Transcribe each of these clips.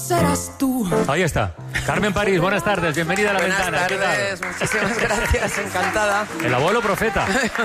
serás tú. Ahí está. Carmen París, buenas tardes, bienvenida a La Ventana. Buenas tardes, muchísimas gracias, encantada. El abuelo profeta.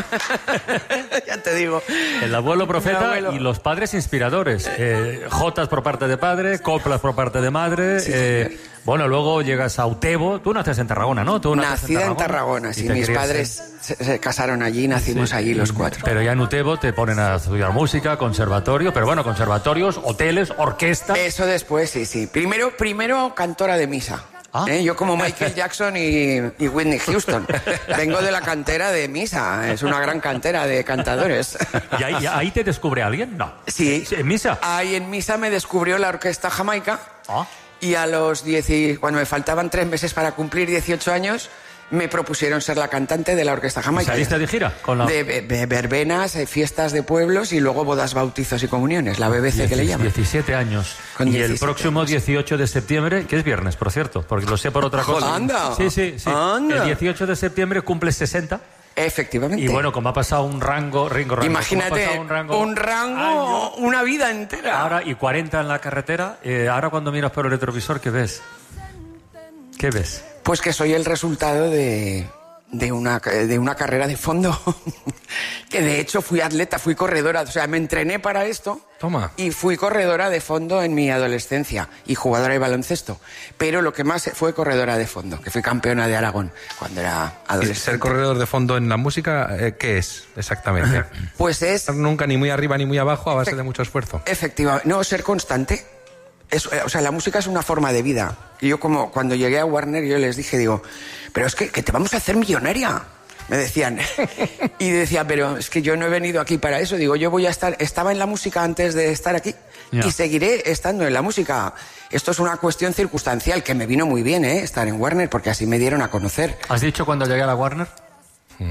Ya te digo. El abuelo profeta abuelo. y los padres inspiradores. Jotas por parte de padre, coplas por parte de madre. Sí, bueno, luego llegas a Utebo. Tú naces en Tarragona, ¿no? Tú naces Nacida en Tarragona, sí. Y te Mis querías padres se casaron allí, nacimos allí los cuatro. Pero ya en Utebo te ponen a estudiar música, conservatorio. Pero bueno, conservatorios, hoteles, orquesta. Eso después, sí. Primero cantora de misa. Ah. Yo como Michael Jackson y Whitney Houston. Vengo de la cantera de misa. Es una gran cantera de cantadores. ¿Y ahí te descubre alguien? No. Sí. ¿En misa? Ahí en misa me descubrió la Orquesta Jamaica. Ah. Y a los cuando me faltaban 3 meses para cumplir 18 años, me propusieron ser la cantante de la Orquesta Jamaica. ¿Saliste de gira? Con la... De verbenas, fiestas de pueblos y luego bodas, bautizos y comuniones, la BBC que le llaman. 17 años. Con Y 17 el próximo años. 18 de septiembre, que es viernes, por cierto, porque lo sé por otra cosa. ¡Anda! Sí. ¡Anda! El 18 de septiembre cumple 60. Efectivamente. Y bueno, como ha pasado un rango, Imagínate, un rango, una vida entera. Ahora, y 40 en la carretera, ahora cuando miras por el retrovisor, ¿qué ves? ¿Qué ves? Pues que soy el resultado de una carrera de fondo. Que de hecho fui atleta, fui corredora, o sea, me entrené para esto. Toma. Y fui corredora de fondo en mi adolescencia y jugadora de baloncesto. Pero lo que más fue corredora de fondo, que fui campeona de Aragón cuando era ¿Y adolescente. ser corredor de fondo en la música, qué es exactamente? Pues es... Nunca ni muy arriba ni muy abajo a base de mucho esfuerzo. Efectivamente. No, ser constante. O sea, la música es una forma de vida. Y yo como cuando llegué a Warner, yo les dije, pero es que te vamos a hacer millonaria. Me decían. Y decía, pero es que yo no he venido aquí para eso. Digo, yo voy a estar... Estaba en la música antes de estar aquí. Ya. Y seguiré estando en la música. Esto es una cuestión circunstancial que me vino muy bien, estar en Warner, porque así me dieron a conocer. ¿Has dicho cuando llegué a la Warner?